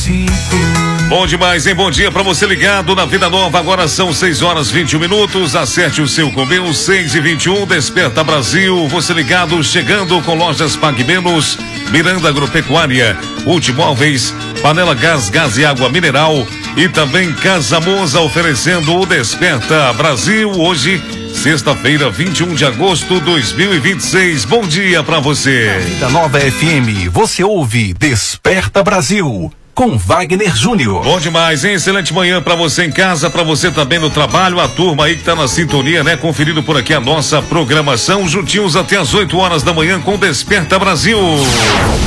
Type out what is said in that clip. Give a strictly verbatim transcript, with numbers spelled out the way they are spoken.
cinco. Bom demais, hein? Bom dia pra você ligado na Vida Nova. Agora são seis horas e vinte e um minutos. Acerte o seu comeu, seis e vinte e um. Desperta Brasil. Você ligado, chegando com lojas Pague Menos, Miranda Agropecuária, Multimóveis, Panela Gás, Gás e Água Mineral e também Casa Moza oferecendo o Desperta Brasil. Hoje, sexta-feira, vinte e um de agosto de dois mil e vinte e seis. Bom dia pra você. Vida Nova F M, você ouve Desperta Brasil. Com Wagner Júnior. Bom demais, hein? Excelente manhã pra você em casa, pra você também no trabalho, a turma aí que tá na sintonia, né? Conferindo por aqui a nossa programação, juntinhos até as oito horas da manhã com Desperta Brasil.